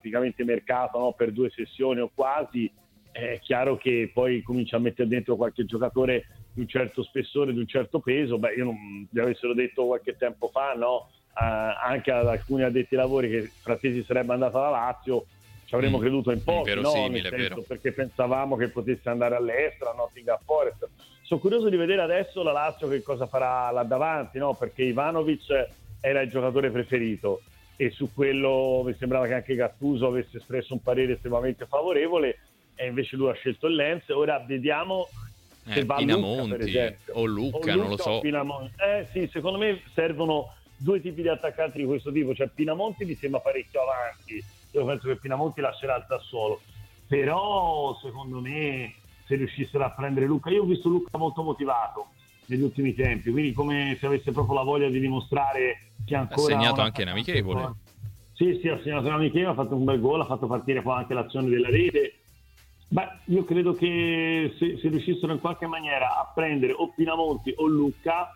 praticamente mercato, no? Per 2 sessioni o quasi, è chiaro che poi comincia a mettere dentro qualche giocatore di un certo spessore, di un certo peso. Io non vi avessero detto qualche tempo fa, no? Anche ad alcuni addetti ai lavori che Frattesi sarebbe andato alla Lazio, ci avremmo creduto in pochi, no? Nel senso, perché pensavamo che potesse andare all'estero, a Nottingham Forest. Sono curioso di vedere adesso la Lazio che cosa farà là davanti, no? Perché Ivanovic era il giocatore preferito e su quello mi sembrava che anche Gattuso avesse espresso un parere estremamente favorevole, e invece lui ha scelto il Lens. Ora vediamo se va Pinamonti, Lucca, per esempio, o Lucca, non lo so. Sì, secondo me servono 2 tipi di attaccanti di questo tipo. Cioè Pinamonti mi sembra parecchio avanti, io penso che Pinamonti lascerà il Sassuolo, però secondo me se riuscissero a prendere Lucca, io ho visto Lucca molto motivato negli ultimi tempi, quindi come se avesse proprio la voglia di dimostrare che ancora ha segnato anche in amichevole. Sì, ha segnato in amichevole, ha fatto un bel gol, ha fatto partire poi anche l'azione della rete. Io credo che se riuscissero in qualche maniera a prendere o Pinamonti o Lucca,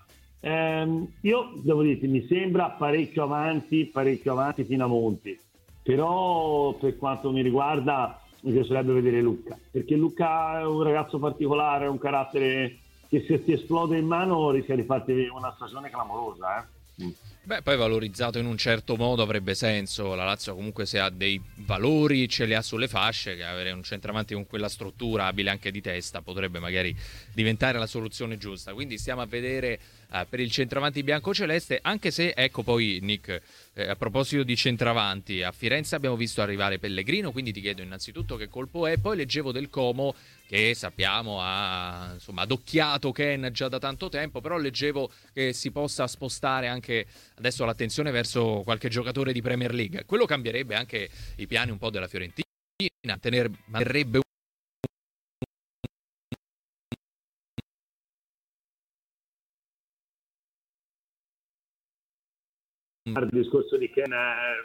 io devo dire, mi sembra parecchio avanti Pinamonti, però per quanto mi riguarda mi piacerebbe vedere Lucca, perché Lucca è un ragazzo particolare, un carattere che se ti esplode in mano rischia di farti una stagione clamorosa. Poi valorizzato in un certo modo avrebbe senso. La Lazio comunque, se ha dei valori, ce li ha sulle fasce, che avere un centravanti con quella struttura, abile anche di testa, potrebbe magari diventare la soluzione giusta. Quindi stiamo a vedere per il centravanti biancoceleste, anche se, ecco, poi Nick, a proposito di centravanti, a Firenze abbiamo visto arrivare Pellegrino, quindi ti chiedo innanzitutto che colpo è. Poi leggevo del Como, che sappiamo ha adocchiato Ken già da tanto tempo, però leggevo che si possa spostare anche adesso l'attenzione verso qualche giocatore di Premier League. Quello cambierebbe anche i piani un po' della Fiorentina, manterrebbe Il discorso di Ken,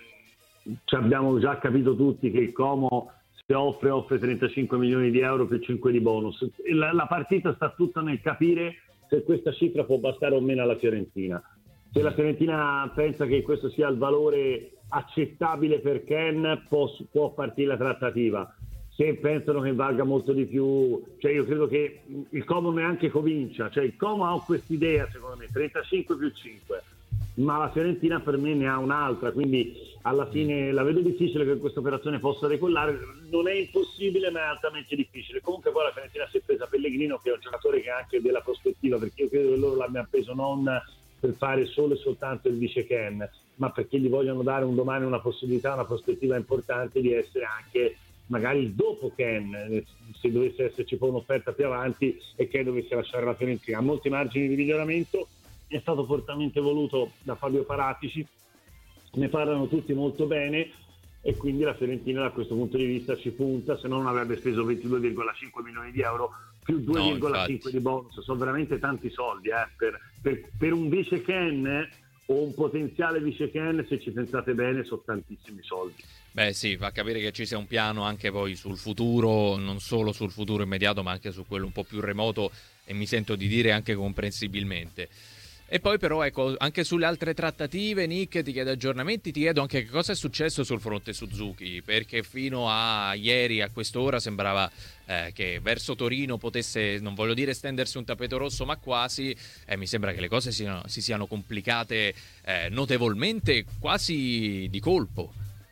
abbiamo già capito tutti che il Como, se offre 35 milioni di euro più 5 di bonus. La partita sta tutta nel capire se questa cifra può bastare o meno alla Fiorentina. Se la Fiorentina pensa che questo sia il valore accettabile per Ken, può partire la trattativa. Se pensano che valga molto di più, io credo che il Como neanche comincia, il Como ha quest'idea, secondo me, 35 più 5, ma la Fiorentina per me ne ha un'altra, quindi alla fine la vedo difficile che questa operazione possa decollare. Non è impossibile, ma è altamente difficile. Comunque poi la Fiorentina si è presa Pellegrino, che è un giocatore che ha anche della prospettiva, perché io credo che loro l'abbiano preso non per fare solo e soltanto il vice Ken, ma perché gli vogliono dare un domani una possibilità, una prospettiva importante di essere anche magari il dopo Ken, se dovesse esserci poi un'offerta più avanti e Ken dovesse lasciare la Fiorentina. Ha molti margini di miglioramento, è stato fortemente voluto da Fabio Paratici, ne parlano tutti molto bene, e quindi la Fiorentina da questo punto di vista ci punta, se no non avrebbe speso 22,5 milioni di euro più 2,5 di bonus. Sono veramente tanti soldi per un vice Ken o un potenziale vice Ken, se ci pensate bene, sono tantissimi soldi. Sì, fa capire che ci sia un piano anche poi sul futuro, non solo sul futuro immediato, ma anche su quello un po' più remoto, e mi sento di dire anche comprensibilmente. E poi però, ecco, anche sulle altre trattative, Nick, ti chiedo aggiornamenti, ti chiedo anche che cosa è successo sul fronte Suzuki, perché fino a ieri, a quest'ora, sembrava che verso Torino potesse, non voglio dire stendersi un tappeto rosso, ma quasi. Mi sembra che le cose si siano complicate notevolmente, quasi di colpo.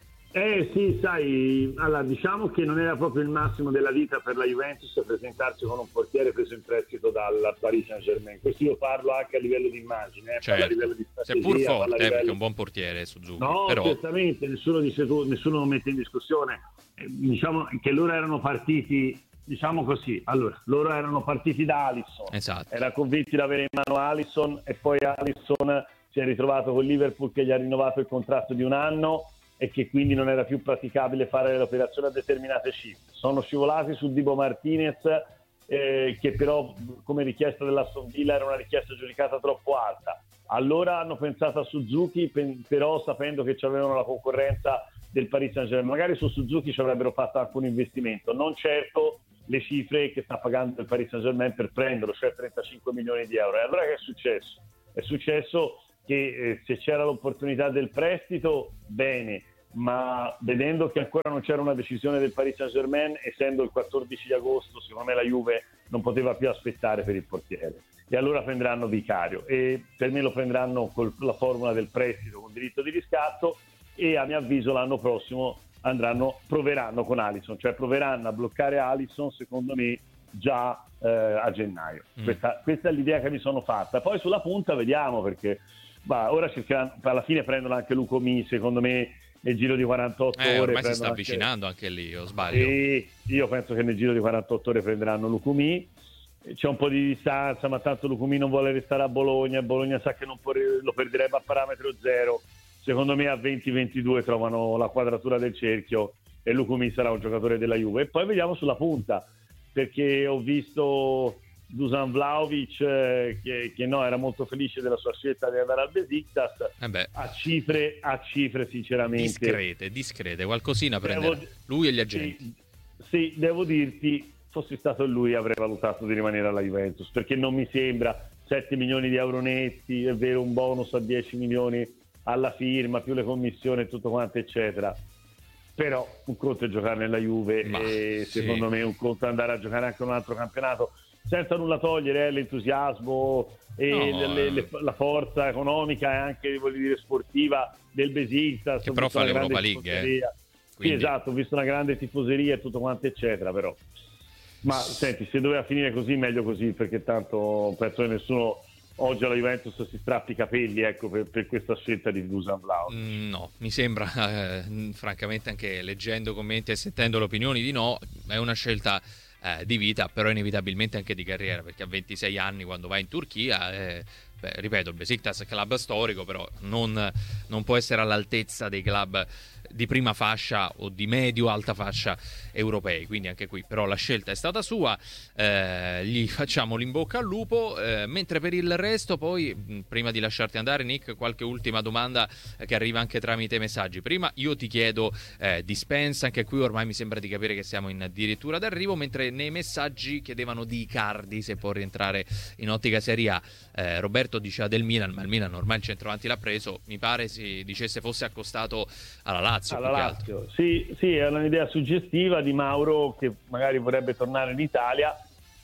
Sì, sai, allora diciamo che non era proprio il massimo della vita per la Juventus presentarsi con un portiere preso in prestito dal Paris Saint-Germain. Questo io parlo anche a livello di immagine, certo. A livello di strategia, seppur forte, livello... perché è un buon portiere Suzuki. No, però... certamente, nessuno lo mette in discussione. Diciamo che loro erano partiti, diciamo così, loro erano partiti da Alisson. Esatto. Era convinti di avere in mano Alisson, e poi Alisson si è ritrovato con Liverpool che gli ha rinnovato il contratto di 1 anno, e che quindi non era più praticabile fare l'operazione a determinate cifre. Sono scivolati su Dibu Martinez, che però come richiesta dell'Aston Villa era una richiesta giudicata troppo alta. Allora hanno pensato a Suzuki, però sapendo che avevano la concorrenza del Paris Saint-Germain. Magari su Suzuki ci avrebbero fatto anche un investimento, non certo le cifre che sta pagando il Paris Saint-Germain per prenderlo, cioè 35 milioni di euro. E allora che è successo? È successo che se c'era l'opportunità del prestito, bene, ma vedendo che ancora non c'era una decisione del Paris Saint-Germain, essendo il 14 di agosto, secondo me la Juve non poteva più aspettare per il portiere, e allora prenderanno Vicario, e per me lo prenderanno con la formula del prestito con diritto di riscatto, e a mio avviso l'anno prossimo proveranno con Alisson, cioè proveranno a bloccare Alisson, secondo me già a gennaio. Questa è l'idea che mi sono fatta. Poi sulla punta vediamo, perché ora cercheranno, alla fine prendono anche Lucomi, secondo me nel giro di 48 ore. Ormai si sta avvicinando anche lì, o sbaglio? E io penso che nel giro di 48 ore prenderanno Lucomi. C'è un po' di distanza, ma tanto Lucomi non vuole restare a Bologna, Bologna sa che lo perderebbe a parametro zero. Secondo me a 20-22 trovano la quadratura del cerchio e Lucomi sarà un giocatore della Juve. E poi vediamo sulla punta, perché ho visto Dusan Vlahovic che no, era molto felice della sua scelta di andare al Besiktas. A cifre sinceramente discrete, qualcosina prenderà lui e gli agenti. Sì, devo dirti, fossi stato lui avrei valutato di rimanere alla Juventus, perché non mi sembra 7 milioni di euro netti, è vero, un bonus a 10 milioni alla firma, più le commissioni e tutto quanto eccetera, però un conto è giocare nella Juve e secondo me un conto è andare a giocare anche un altro campionato, senza nulla togliere l'entusiasmo e la forza economica e anche, voglio dire, sportiva del Besiktas, che però fa l'Europa League. Sì, esatto, ho visto una grande tifoseria e tutto quanto eccetera, però senti, se doveva finire così meglio così, perché tanto penso che nessuno oggi alla Juventus si strappi i capelli, ecco, per questa scelta di Dusan Vlahovic. No, mi sembra francamente, anche leggendo commenti e sentendo le opinioni, di no. È una scelta di vita, però inevitabilmente anche di carriera, perché a 26 anni quando vai in Turchia ripeto, il Besiktas è club storico, però non può essere all'altezza dei club di prima fascia o di medio-alta fascia europei, quindi anche qui però la scelta è stata sua, gli facciamo l'in bocca al lupo, mentre per il resto poi, prima di lasciarti andare Nick, qualche ultima domanda che arriva anche tramite messaggi. Prima io ti chiedo di Spence, anche qui ormai mi sembra di capire che siamo in addirittura d'arrivo, mentre nei messaggi chiedevano di Icardi se può rientrare in ottica Serie A. Roberto diceva del Milan, ma il Milan ormai il centravanti l'ha preso, mi pare si dicesse fosse accostato alla Lazio. Sì, è un'idea suggestiva di Mauro, che magari vorrebbe tornare in Italia,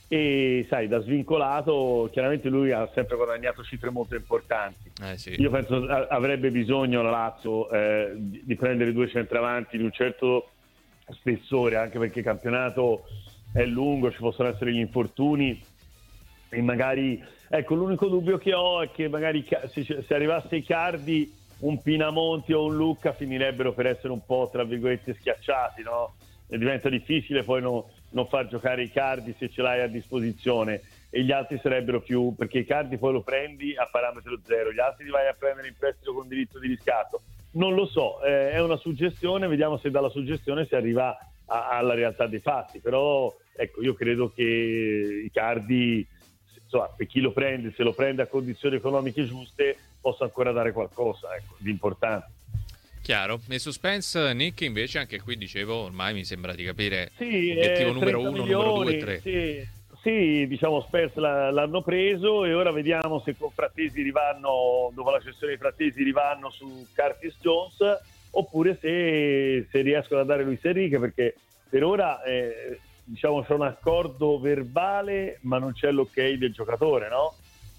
e sai, da svincolato chiaramente lui ha sempre guadagnato cifre molto importanti. Sì. Io penso avrebbe bisogno la Lazio di prendere due centravanti di un certo spessore, anche perché il campionato è lungo, ci possono essere gli infortuni, e magari, ecco, l'unico dubbio che ho è che magari se arrivasse Icardi, un Pinamonti o un Lucca finirebbero per essere un po', tra virgolette, schiacciati, no? E diventa difficile poi non far giocare Icardi se ce l'hai a disposizione, e gli altri sarebbero più, perché Icardi poi lo prendi a parametro zero, gli altri li vai a prendere in prestito con diritto di riscatto. Non lo so, è una suggestione, vediamo se dalla suggestione si arriva alla realtà dei fatti, però ecco, io credo che Icardi, insomma, per chi lo prende, se lo prende a condizioni economiche giuste, possa ancora dare qualcosa, ecco, di importante. Chiaro. E suspense, Nick, invece, anche qui dicevo, ormai mi sembra di capire obiettivo numero 1, numero 2 e 3. Sì, diciamo Spence l'hanno preso, e ora vediamo se con Frattesi rivanno, dopo la cessione di Frattesi, rivanno su Curtis Jones, oppure se riescono a dare Luis Enrique, perché per ora diciamo c'è un accordo verbale ma non c'è l'ok del giocatore, no?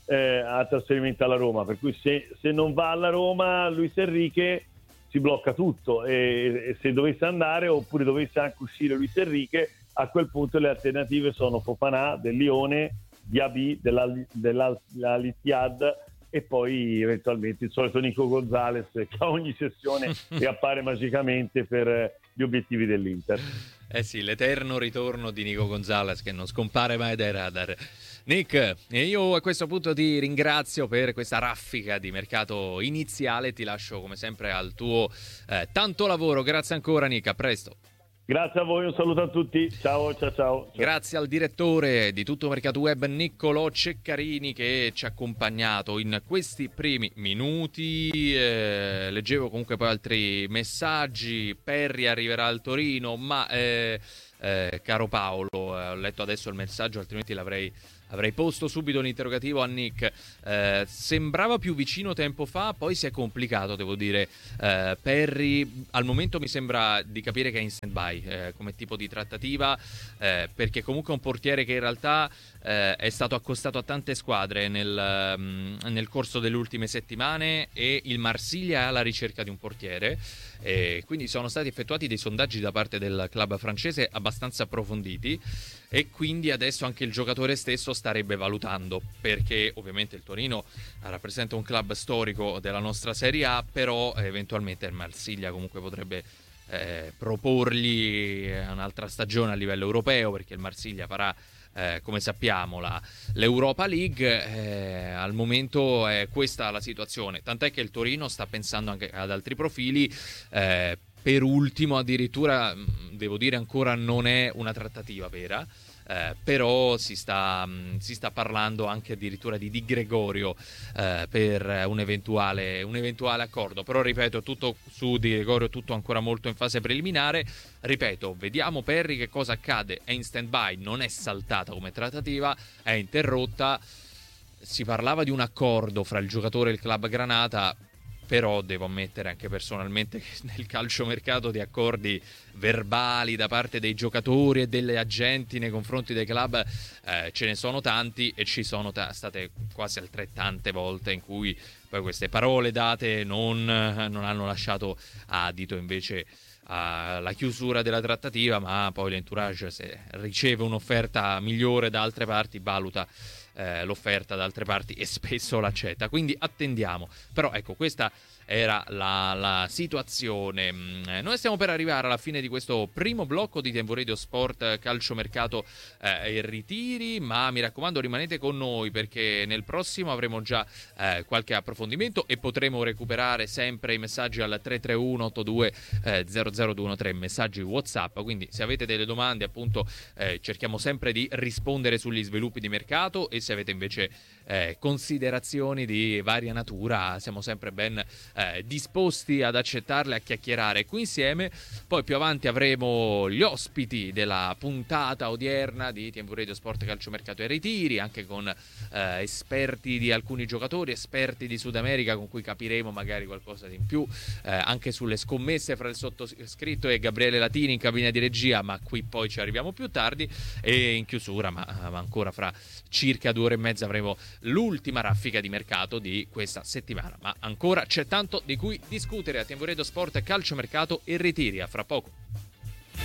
A trasferimento alla Roma, per cui se non va alla Roma Luis Enrique si blocca tutto, e se dovesse andare, oppure dovesse anche uscire Luis Enrique, a quel punto le alternative sono Fofana del Lione, Diaby dell'Al-Ittihad, e poi eventualmente il solito Nico Gonzalez, che a ogni sessione riappare magicamente per gli obiettivi dell'Inter. Sì, l'eterno ritorno di Nico Gonzalez, che non scompare mai dai radar. Nick, io a questo punto ti ringrazio per questa raffica di mercato iniziale, ti lascio come sempre al tuo tanto lavoro. Grazie ancora Nick, a presto. Grazie a voi, un saluto a tutti, ciao. Grazie al direttore di Tutto Mercato Web, Niccolò Ceccarini, che ci ha accompagnato in questi primi minuti. Leggevo comunque poi altri messaggi. Perri arriverà al Torino, ma caro Paolo. Ho letto adesso il messaggio, altrimenti avrei posto subito l'interrogativo a Nick. Sembrava più vicino tempo fa, poi si è complicato, devo dire. Perry al momento mi sembra di capire che è in stand-by come tipo di trattativa, perché comunque è un portiere che in realtà è stato accostato a tante squadre nel corso delle ultime settimane, e il Marsiglia è alla ricerca di un portiere. E quindi sono stati effettuati dei sondaggi da parte del club francese abbastanza approfonditi, e quindi adesso anche il giocatore stesso starebbe valutando, perché ovviamente il Torino rappresenta un club storico della nostra Serie A, però eventualmente il Marsiglia comunque potrebbe proporgli un'altra stagione a livello europeo, perché il Marsiglia farà come sappiamo l'Europa League. Al momento è questa la situazione, tant'è che il Torino sta pensando anche ad altri profili. Per ultimo, addirittura, devo dire, ancora non è una trattativa vera, però si sta parlando anche addirittura di Di Gregorio per un eventuale accordo. Però ripeto, tutto su Di Gregorio, tutto ancora molto in fase preliminare. Ripeto, vediamo Perry che cosa accade. È in stand-by, non è saltata come trattativa, è interrotta. Si parlava di un accordo fra il giocatore e il club granata, però devo ammettere anche personalmente che nel calciomercato di accordi verbali da parte dei giocatori e delle agenti nei confronti dei club ce ne sono tanti, e ci sono state quasi altrettante volte in cui poi queste parole date non hanno lasciato adito invece alla chiusura della trattativa, ma poi l'entourage, se riceve un'offerta migliore da altre parti, valuta l'offerta da altre parti e spesso l'accetta. Quindi attendiamo. Però ecco, questa era la situazione. Noi stiamo per arrivare alla fine di questo primo blocco di Tempo Radio Sport calciomercato e ritiri, ma mi raccomando, rimanete con noi, perché nel prossimo avremo già qualche approfondimento e potremo recuperare sempre i messaggi al 331 82 00213, messaggi WhatsApp. Quindi se avete delle domande, appunto, cerchiamo sempre di rispondere sugli sviluppi di mercato, e se avete invece considerazioni di varia natura, siamo sempre ben disposti ad accettarle, a chiacchierare qui insieme. Poi più avanti avremo gli ospiti della puntata odierna di TMV Radio Sport Calciomercato e Ritiri, anche con esperti di alcuni giocatori, esperti di Sud America, con cui capiremo magari qualcosa di in più anche sulle scommesse fra il sottoscritto e Gabriele Latini in cabina di regia, ma qui poi ci arriviamo più tardi. E in chiusura, ma ancora fra circa 2 ore e mezza, avremo l'ultima raffica di mercato di questa settimana, ma ancora c'è tanto di cui discutere a TMV Radio Sport Calciomercato e Ritiri. A fra poco.